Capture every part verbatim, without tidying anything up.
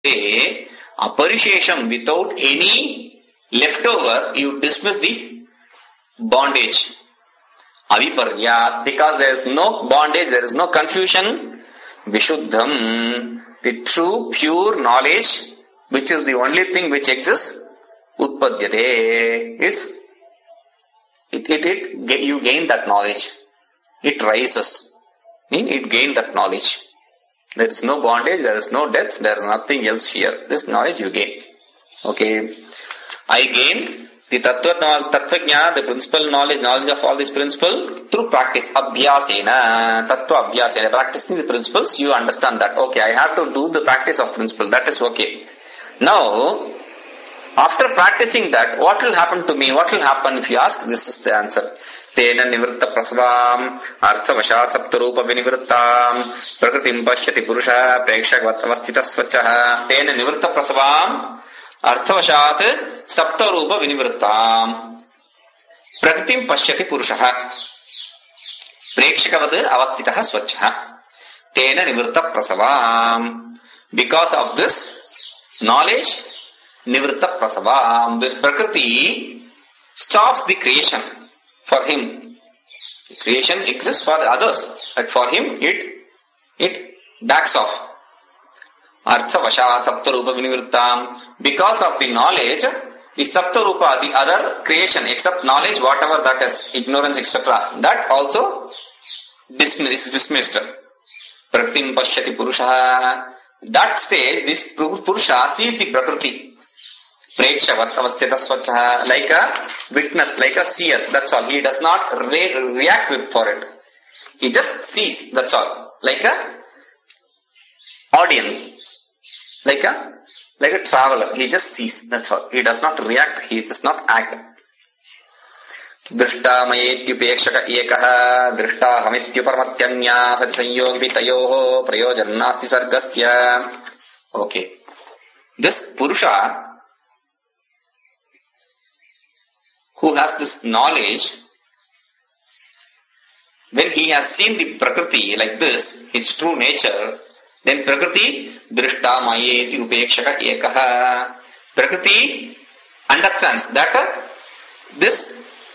say aparishesham, without any leftover, you dismiss the bondage. Aviparyat, because there is no bondage, there is no confusion. Vishuddham, the true pure knowledge, which is the only thing which exists, utpadyate, is it, it, it, you gain that knowledge. It rises. It gain that knowledge. There is no bondage, there is no death, there is nothing else here. This knowledge you gain. Okay. I gain the tattva, tattvajnana, the principal knowledge, knowledge of all these principles through practice. Abhyasena, tattva abhyasena, practicing the principles, you understand that. Okay, I have to do the practice of principle. That is okay. Now, after practicing that, what will happen to me? What will happen if you ask? This is the answer. Tena nivritta prasavam, artha vashat saptarupa vinivrittam, prakritim pashyati purusha, prekshakvat avastita svachaha. Tena nivritta prasavam, artha vashat saptarupa vinivrittam, prakritim pashyati purusha, prekshakavat avastita svachaha. Tena nivritta prasavam. Because of this knowledge, nivritta prasavam, this prakriti stops the creation for him. The creation exists for others, but for him it it backs off. Artha vashat saptarupa vinivrittam. Because of the knowledge, the saptarupa, the other creation except knowledge, whatever that is, ignorance, et cetera, that also dismissed, is dismissed. Prakritim pashyati purusha. That stage, this purusha sees the prakriti. Prekshavat avastita svachaha, like a witness, like a seer, that's all. He does not re- react with for it. He just sees, that's all. Like a audience, like a like a traveler. He just sees, that's all. He does not react, he does not act. Drishta mayetyupekshaka ekaha, drishta hamityuparmatyanya, sati sanyogi tayoho, prayojannasti sargasya. Okay. This purusha, who has this knowledge, when he has seen the prakriti like this, its true nature, then prakriti drishta mayeti upekshaka ekaha. Prakriti understands that uh, this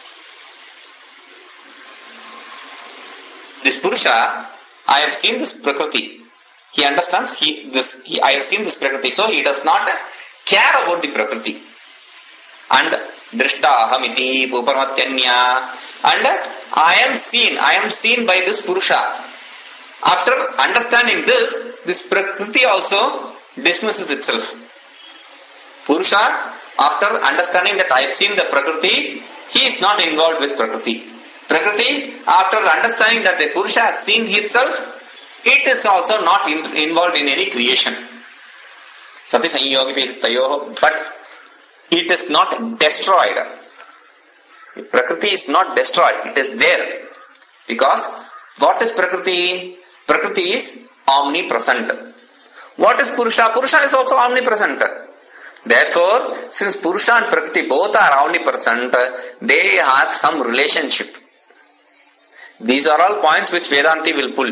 this purusha, I have seen this prakriti. He understands he this he, I have seen this prakriti, so he does not care about the prakriti. And drishta ahamiti puparmatyanya, and I am seen, I am seen by this purusha. After understanding this, this prakriti also dismisses itself. Purusha, after understanding that I have seen the prakriti, he is not involved with prakriti. Prakriti, after understanding that the purusha has seen itself, it is also not in, involved in any creation. Sati sanyogi tayoho, but it is not destroyed. Prakriti is not destroyed. It is there. Because what is Prakriti? Prakriti is omnipresent. What is Purusha? Purusha is also omnipresent. Therefore, since Purusha and Prakriti both are omnipresent, they have some relationship. These are all points which Vedanti will pull.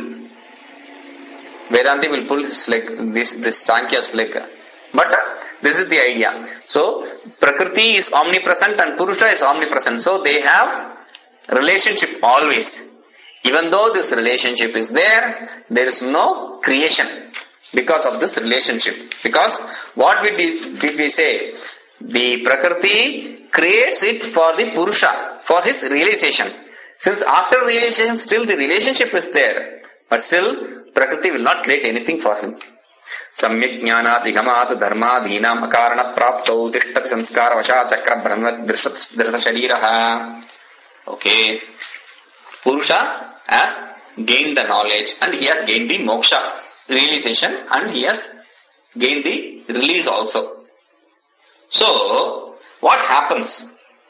Vedanti will pull his leg, this, this Sankhya's leg. But uh, this is the idea. So, Prakriti is omnipresent and Purusha is omnipresent. So, they have relationship always. Even though this relationship is there, there is no creation because of this relationship. Because what we did, did we say? The Prakriti creates it for the Purusha, for his realization. Since after realization, still the relationship is there. But still, Prakriti will not create anything for him. Samyak jnana digamat dharma dhinam akarana prapto tishtati samskara vasha chakra brahma drishta shariraha. Okay. Purusha has gained the knowledge and he has gained the moksha, realization, and he has gained the release also. So, what happens?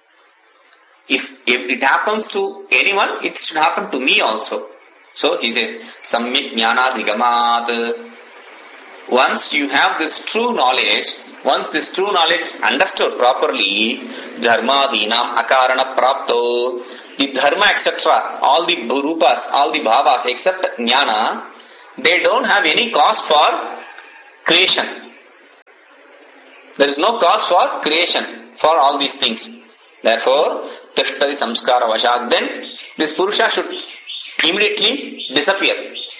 If, if it happens to anyone, it should happen to me also. So, he says, Samyak jnana digamat. Once you have this true knowledge, once this true knowledge is understood properly, dharma dhinam akarana prapto, the dharma et cetera, all the rupas, all the bhavas except jnana, they don't have any cause for creation. There is no cause for creation for all these things. Therefore, Tishtari Samskara Vashak, then this Purusha should immediately disappear.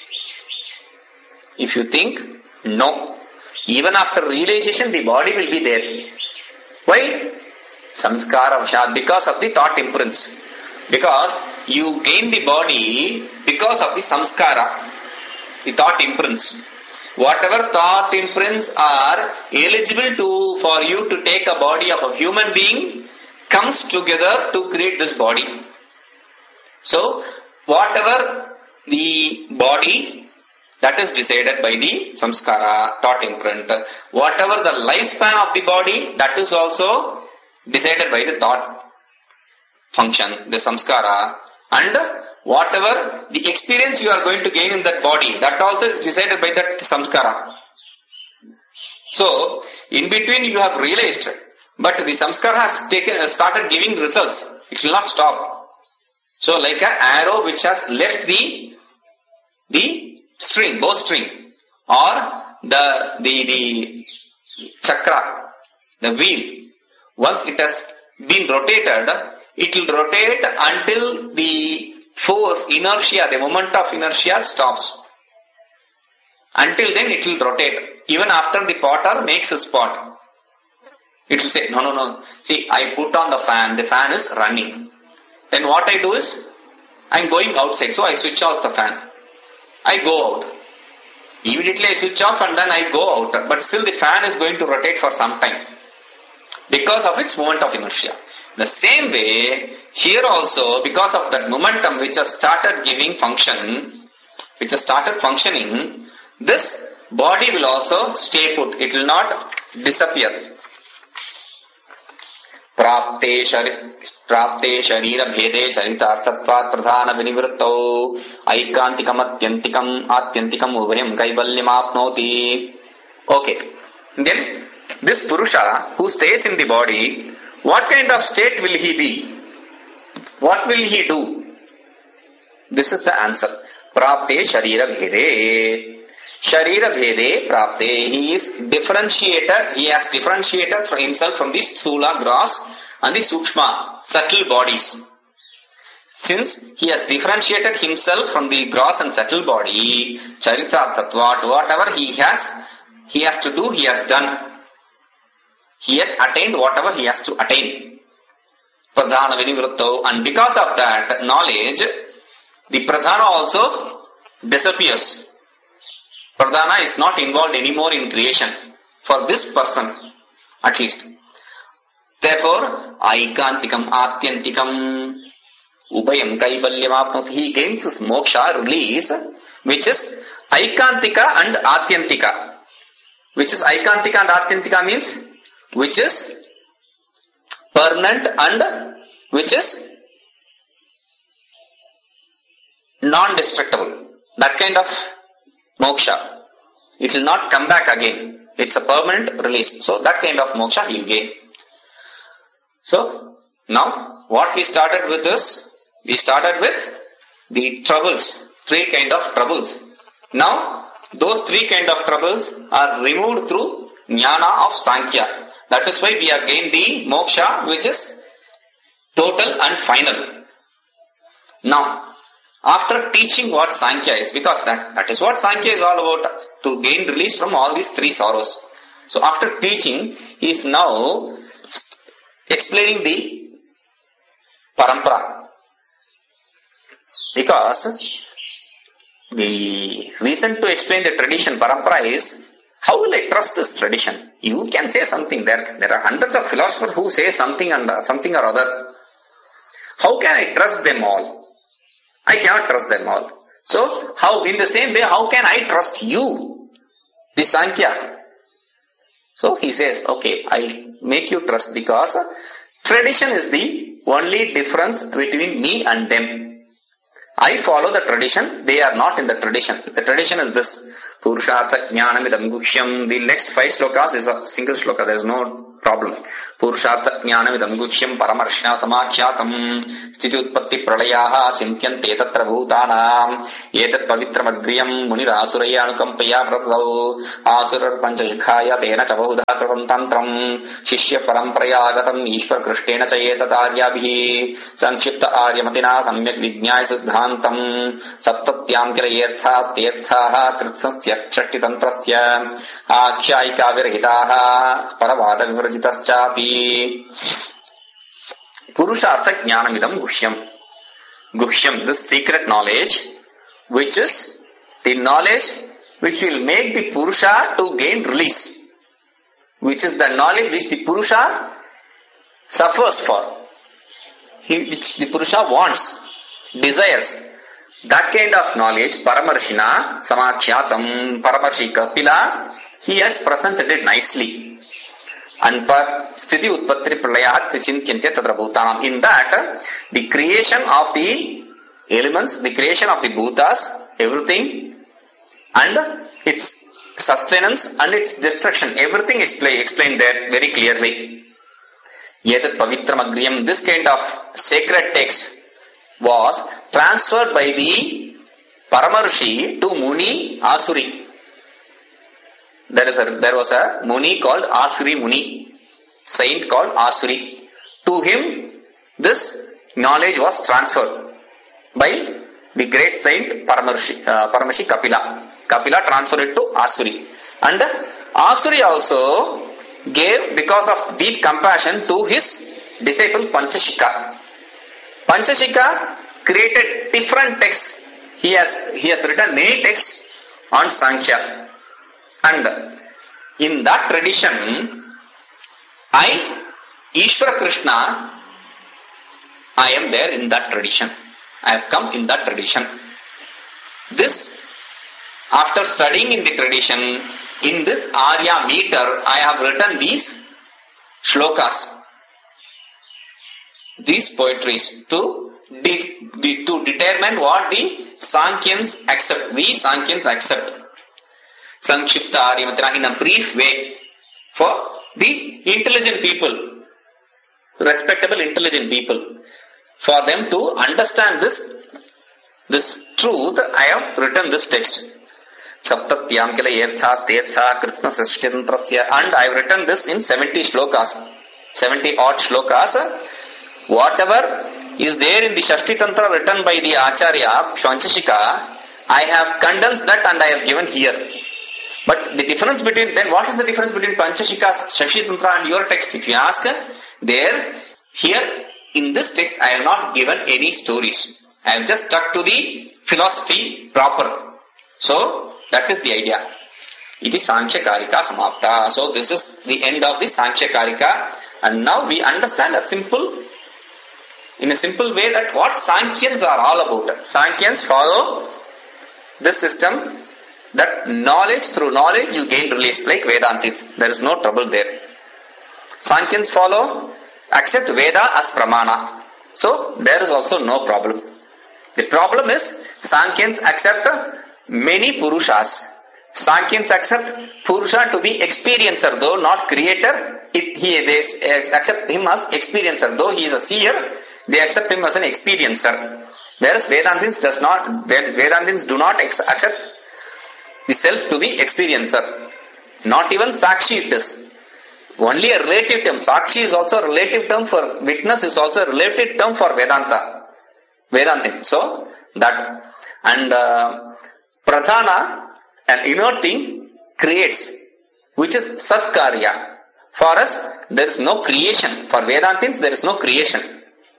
If you think, no. Even after realization, the body will be there. Why? Samskara Vashak, because of the thought imprints. Because you gain the body because of the samskara, the thought imprints. Whatever thought imprints are eligible to for you to take a body of a human being comes together to create this body. So, whatever the body, that is decided by the samskara, thought imprint. Whatever the lifespan of the body, that is also decided by the thought function, the samskara. And whatever the experience you are going to gain in that body, that also is decided by that samskara. So, in between you have realized, but the samskara has taken, started giving results. It will not stop. So, like an arrow which has left the the string, bowstring, or the the the chakra, the wheel. Once it has been rotated, it will rotate until the force, inertia, the moment of inertia stops. Until then it will rotate. Even after the potter makes his pot, it will say, no, no, no. See, I put on the fan, the fan is running. Then what I do is, I am going outside, so I switch off the fan. I go out. Immediately I switch off and then I go out. But still the fan is going to rotate for some time, because of its moment of inertia. The same way, here also, because of that momentum which has started giving function, which has started functioning, this body will also stay put. It will not disappear. Prapte sharira bhede charitarthatvat pradhana vinivrittau aikantikam atyantikam atyantikam uvayam kaivalyam apnoti. Okay. Then, this Purusha who stays in the body, what kind of state will he be? What will he do? This is the answer. Prapte sharira bhede. Sharira bhede prapte. He is differentiated, he has differentiated for himself from the sthula, gross, and the sukshma, subtle bodies. Since he has differentiated himself from the gross and subtle body, charitarthatvat, whatever he has, he has to do, he has done. He has attained whatever he has to attain. Pradhana vinivrittau. And because of that knowledge, the pradhana also disappears. Pradhana is not involved anymore in creation. For this person, at least. Therefore, aikantikam atyantikam ubhayam kaivalyam apnoti. He gains his moksha, release, which is aikantika and atyantika. Which is aikantika and atyantika means, which is permanent and which is non-destructible. That kind of moksha. It will not come back again. It's a permanent release. So that kind of moksha he will gain. So now what we started with is, we started with the troubles. Three kind of troubles. Now those three kind of troubles are removed through jnana of Sankhya. That is why we have gained the moksha, which is total and final. Now, after teaching what Sankhya is, because that, that is what Sankhya is all about, to gain release from all these three sorrows. So after teaching, he is now explaining the parampara. Because the reason to explain the tradition, parampara, is, how will I trust this tradition? You can say something. There, there are hundreds of philosophers who say something and uh, something or other. How can I trust them all? I cannot trust them all. So, how, in the same way, how can I trust you? The Sankhya. So he says, okay, I make you trust because tradition is the only difference between me and them. I follow the tradition, they are not in the tradition. The tradition is this. Purushartha Jnanamidam Guhyam. The next five slokas is a single sloka. There is no problem. Purushartha Jnanamidam Guhyam Paramarshina Samakyatam Sthiti Utpatti Pralayaha Chintyante Tatra Bhutanam Etat Pavitramagriam Munirasuraya Anukampaya Pratau Asurar Panchajikhaya Tena Chabahudha Kratam Tantram Shishya Paramprayagatam Ishwar Krishtena Chayeta Taryabhi Sanchipta Aryamatina Samyak Vijnaya Siddhantam Saptatyam Kirayerthas Tirthaha Kritsasya Shakti Tantrasya Akshayika Virhitaha Paravada Vivrajitaschaapi. Purushartha Jnanamidam Guhyam. Guhyam, this secret knowledge, which is the knowledge which will make the Purusha to gain release, which is the knowledge which the Purusha suffers for, he, which the Purusha wants, desires. That kind of knowledge, Paramarshina, Samakhyatam, Paramarshi Kapila, he has presented it nicely. And par Sthiti Utpatti Pralayat Vichintyanche Tatra Bhutanam. In that, the creation of the elements, the creation of the bhutas, everything, and its sustenance and its destruction, everything is play, explained there very clearly. Yetat Pavitram Agriyam, this kind of sacred text was transferred by the Paramarshi to Muni Asuri. There is a, there was a Muni called Asuri Muni, saint called Asuri. To him, this knowledge was transferred by the great saint Paramarshi, uh, Paramarshi Kapila. Kapila transferred it to Asuri. And Asuri also gave, because of deep compassion, to his disciple Panchashika. Panchashika created different texts. He has, he has written many texts on Sankhya. And in that tradition, I, Ishvara Krishna, I am there in that tradition. I have come in that tradition. This, after studying in the tradition, in this Arya meter, I have written these shlokas, these poetries to, de- de- to determine what the Sankhyans accept, we Sankhyans accept. Sankshipta Aryamatina, in a brief way, for the intelligent people, respectable intelligent people, for them to understand this, this truth, I have written this text. Saptatyam Kila Yerthas Tirtha Krishna Sashtintrasya, and I have written this in seventy shlokas, seventy odd shlokas. Whatever is there in the Shashti Tantra written by the Acharya, Panchashika, I have condensed that and I have given here. But the difference between, then what is the difference between Panchashika's Shashti Tantra and your text? If you ask, there, here, in this text, I have not given any stories. I have just stuck to the philosophy proper. So, that is the idea. It is Sankhya Karika Samapta. So, this is the end of the Sankhya Karika. And now we understand a simple, in a simple way, that what Sankhyans are all about. Sankhyans follow this system, that knowledge, through knowledge you gain release, like Vedantis. There is no trouble there. Sankhyans follow, accept Veda as Pramana. So, there is also no problem. The problem is, Sankhyans accept many Purushas. Sankhyans accept Purusha to be experiencer, though not creator. It, he, they accept him as experiencer. Though he is a seer, they accept him as an experiencer. Whereas Vedantins does not, Vedantins do not ex- accept the self to be experiencer. Not even Sakshi it is. Only a relative term. Sakshi is also a relative term for witness, is also a relative term for Vedanta. Vedantin. So, that. And uh, Pradhana, an inner thing, creates, which is Satkarya. For us, there is no creation. For Vedantins, there is no creation.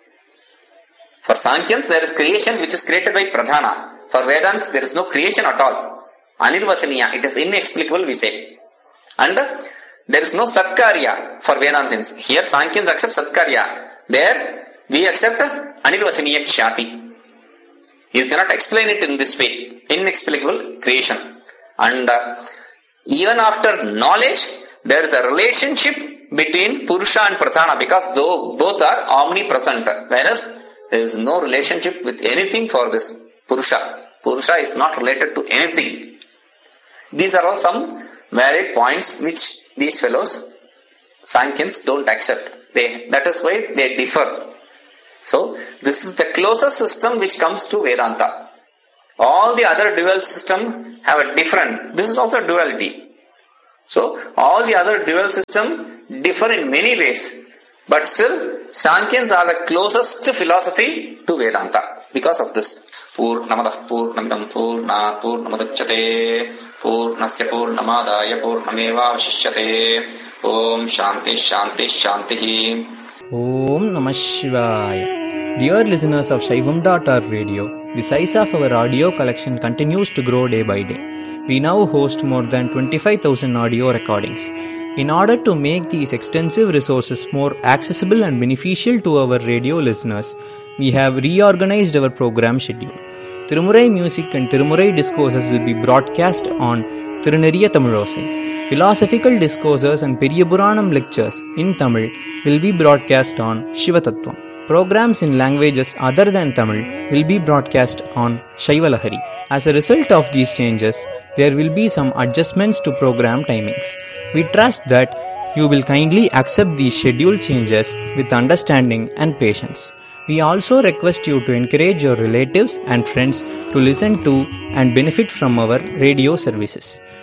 For Sankhyans, there is creation which is created by Pradhana. For Vedants, there is no creation at all. Anirvachaniya, it is inexplicable, we say. And there is no Satkarya for Vedantins. Here Sankyans accept Satkarya. There we accept Anirvachaniya Kshati. You cannot explain it in this way. Inexplicable creation. And uh, even after knowledge, there is a relationship between Purusha and Pradhana, because though both are omnipresent. Whereas there is no relationship with anything for this Purusha. Purusha is not related to anything. These are all some valid points which these fellows, Sankyans, don't accept. They, that is why they differ. So, this is the closest system which comes to Vedanta. All the other dual system have a different, this is also duality. So, all the other dual system differ in many ways. But still, Sankyans are the closest philosophy to Vedanta because of this. Purnamadah Purnamidam Purnat Purnamadachyate Purnasya Purnamadaya Purnameva Vashishyate Om Shanti Shanti Shanti. Om Namah Shivaya. Dear listeners of Shaivam dot org radio, the size of our audio collection continues to grow day by day. We now host more than twenty-five thousand audio recordings. In order to make these extensive resources more accessible and beneficial to our radio listeners, we have reorganized our program schedule. Tirumurai music and Tirumurai discourses will be broadcast on Tiruneriya Tamilosai. Philosophical discourses and Periyapuranam lectures in Tamil will be broadcast on Shivatattvam. Programs in languages other than Tamil will be broadcast on Shaivalahari. As a result of these changes, there will be some adjustments to program timings. We trust that you will kindly accept these schedule changes with understanding and patience. We also request you to encourage your relatives and friends to listen to and benefit from our radio services.